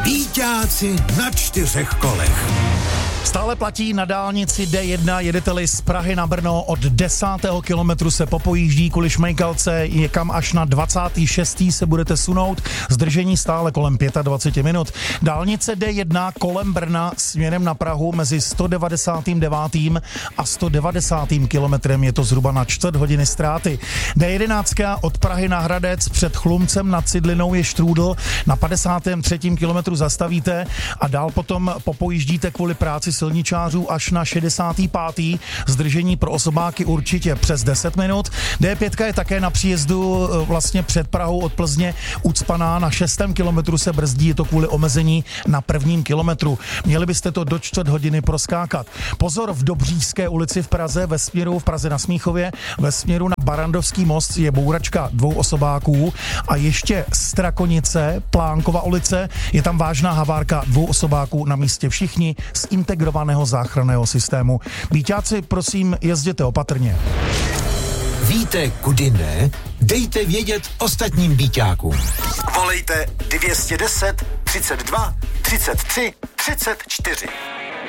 Býťáci na 4 kolech. Stále platí na dálnici D1, jedete-li z Prahy na Brno, od 10. kilometru se popojíždí kvůli Šmejkalce, někam až na 26. se budete sunout, zdržení stále kolem 25 minut. Dálnice D1 kolem Brna směrem na Prahu mezi 199. a 190. kilometrem je to zhruba na 4 hodiny ztráty. D11 od Prahy na Hradec před Chlumcem nad Cidlinou je štrůdl, na 53. kilometru zastavíte a dál potom popojíždíte kvůli práci silničářů až na 65. Zdržení pro osobáky určitě přes 10 minut. D5 je také na příjezdu vlastně před Prahou od Plzně ucpaná, na 6. kilometru se brzdí, je to kvůli omezení na 1. kilometru. Měli byste to do 4 hodiny proskákat. Pozor, v Dobříšské ulici v Praze, v Praze na Smíchově, ve směru na Barandovský most je bouračka 2 osobáků a ještě Strakonice, Plánkova ulice, je tam vážná havárka 2 osobáků, na místě všichni z integrovaného záchranného systému. Býťáci, prosím, jezděte opatrně. Víte, kudy ne? Dejte vědět ostatním býťákům. Volejte 210 32 33 34.